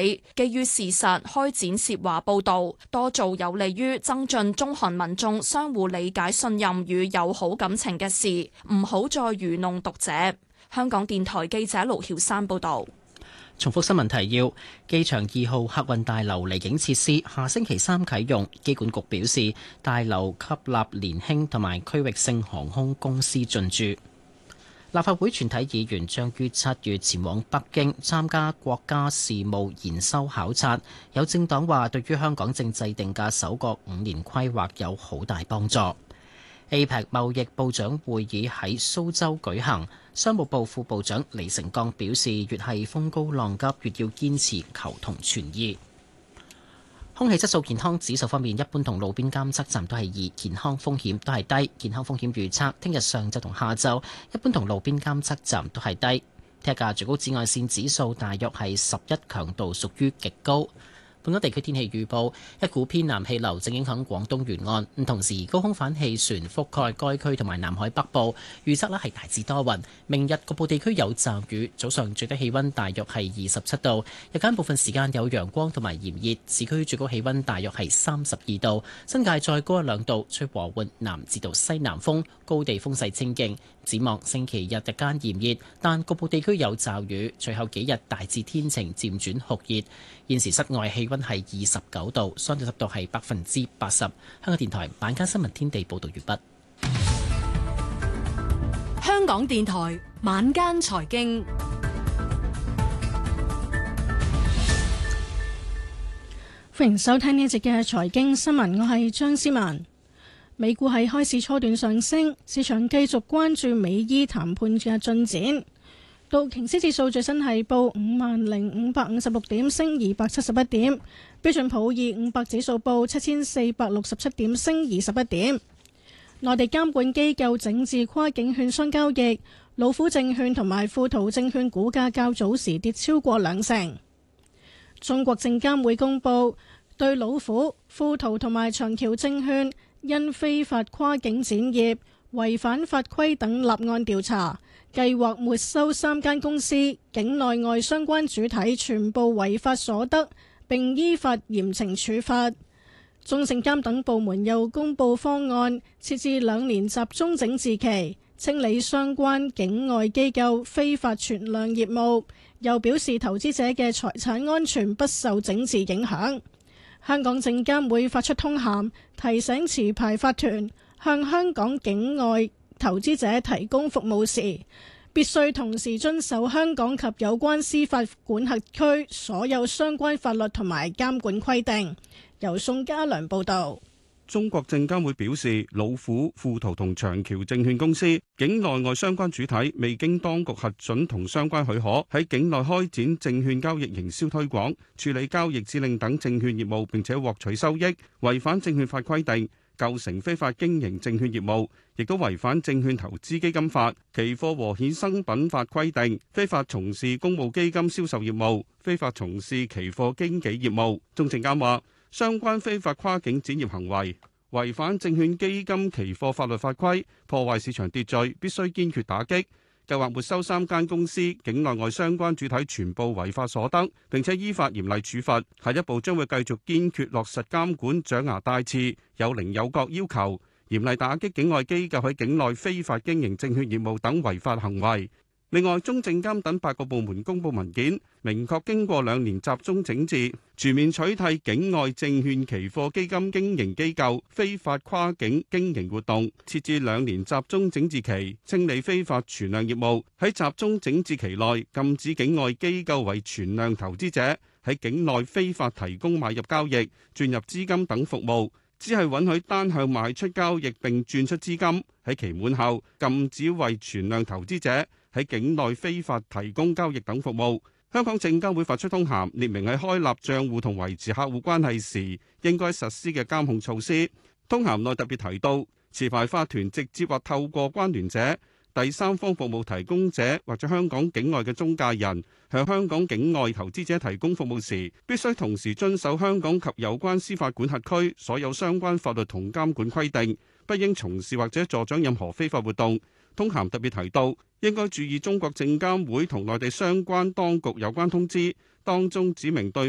理，基於事實開展涉華報導，多做有利於增進中韓民眾相互理解、信任與友好感情嘅事，唔好再愚弄讀者。香港電台記者盧曉珊報導。 重複新聞提要：機場2號客運大樓離境設施下星期3啟用。機管局表示，大樓吸納年輕同埋區域性航空公司進駐。立法會全體議員將於7月前往北京參加國家事務研修考察。有政黨話，對於香港正制定嘅首個5年規劃有好大幫助。APEC 貿易部長會議喺蘇州舉行，商務部副部長李成鋼表示，越係風高浪急，越要堅持求同存異。空氣質素健康指數方面，一般同路邊監測站都係2，健康風險都係低。健康風險預測，聽日上晝同下晝，一般同路邊監測站都係低。聽日嘅最高紫外線指數大約係11，強度屬於極高。本港地區天氣預報，一股偏南氣流正影響廣東沿岸，同時高空反氣旋覆蓋該區同埋南海北部，預測係大致多雲。明日局部地區有驟雨，早上最低氣溫大約係27度，日間部分時間有陽光同埋炎熱，市區最高氣溫大約係32度，新界再高1-2度，吹和緩南至到西南風，高地風勢清勁。展望星期日日間炎熱，但局部地區有驟雨，隨後幾日大致天晴，漸轉酷熱。現時室外氣溫係29度，相對濕度係80%。香港電台晚間新聞天地報道完畢。 香港電台晚間財經， 歡迎收聽呢一節嘅財經新聞，我係張思文。美股係開市初段上升，市場繼續關注美伊談判嘅進展。道瓊斯指數最新係報50,556點，升271點；標準普爾500指數報7467點，升21點。內地監管機構整治跨境券商交易，老虎證券同埋富途證券股價較早時跌超過2成。中國證監會公布對老虎、富途同埋長橋證券因非法跨境展業、違反法規等立案調查，計劃沒收3間公司境內外相關主體全部違法所得，並依法嚴懲處罰。中證監等部門又公布方案，設置2年集中整治期，清理相關境外機構非法存量業務，又表示投資者嘅財產安全不受整治影響。香港證監會發出通函，提醒持牌法團向香港境外投資者提供服務時，必須同時遵守香港及有關司法管轄區所有相關法律同埋監管規定。由宋家良報導。 中國證監會表示，老虎、富途同長橋證券公司境內外相關主體未經當局核准同相關許可，喺境內開展證券交易營銷推廣、處理交易指令等證券業務，並且獲取收益，違反證券法規定，構成非法經營證券業務，亦都違反證券投資基金法、期貨和衍生品法規定，非法從事公募基金銷售業務，非法從事期貨經紀業務。中證監話，相關非法跨境展業行為違反證券基金期貨法律法規，破壞市場秩序，必須堅決打擊。計劃沒收3間公司境內外相關主體全部違法所得，並且依法嚴厲處罰。下一步將會繼續堅決落實監管獎牙帶刺、有零有角要求，嚴厲打擊境外機構喺境內非法經營證券業務等違法行為。另外，中證監等8個部門公布文件，明確經過2年集中整治，全面取締境外證券期貨基金經營機構非法跨境經營活動，設置2年集中整治期，清理非法存量業務。喺集中整治期內，禁止境外機構為存量投資者喺境內非法提供買入交易、轉入資金等服務，只係允許單向賣出交易並轉出資金。喺期滿後，禁止為存量投資者喺境內非法提供交易等服務。香港證監會發出通函，列明喺開立賬戶同維持客戶關係時應該實施嘅監控措施。通函內特別提到，持牌法團直接或透過關聯者、第三方服務提供者或者香港境外嘅中介人向香港境外投資者提供服務時，必須同時遵守香港及有關司法管轄區所有相關法律同監管規定，不應從事或者助長任何非法活動。通函特別提到，應該注意中國證監會同內地相關當局有關通知，當中指明對